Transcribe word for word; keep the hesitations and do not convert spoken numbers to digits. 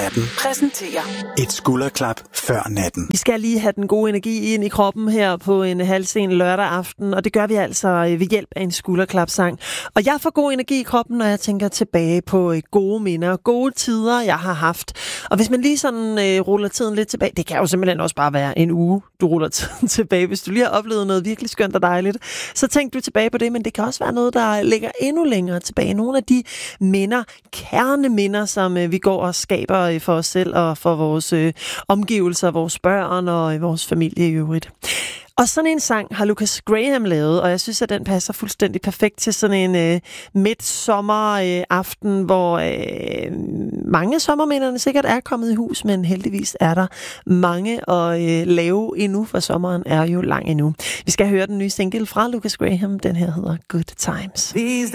natten præsenterer et skulderklap før natten. Vi skal lige have den gode energi ind i kroppen her på en halvsen lørdag aften, og det gør vi altså ved hjælp af en skulderklapsang. Og jeg får god energi i kroppen, når jeg tænker tilbage på gode minder, gode tider, jeg har haft. Og hvis man lige sådan øh, ruller tiden lidt tilbage, det kan jo simpelthen også bare være en uge, du ruller tiden tilbage. Hvis du lige har oplevet noget virkelig skønt og dejligt, så tænk du tilbage på det, men det kan også være noget, der ligger endnu længere tilbage. Nogle af de minder, kerneminder, som øh, vi går og skaber øh, for os selv og for vores øh, omgivelser, vores børn og øh, vores familie i øvrigt. Og sådan en sang har Lucas Graham lavet, og jeg synes, at den passer fuldstændig perfekt til sådan en øh, midtsommeraften, øh, hvor øh, mange af sommerminderne sikkert er kommet i hus, men heldigvis er der mange at øh, lave endnu, for sommeren er jo lang endnu. Vi skal høre den nye single fra Lucas Graham. Den her hedder Good Times. These